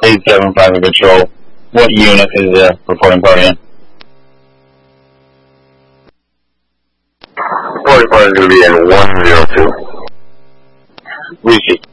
875 Control. What unit is the reporting party in? Reporting party is going to be in 102. Receive.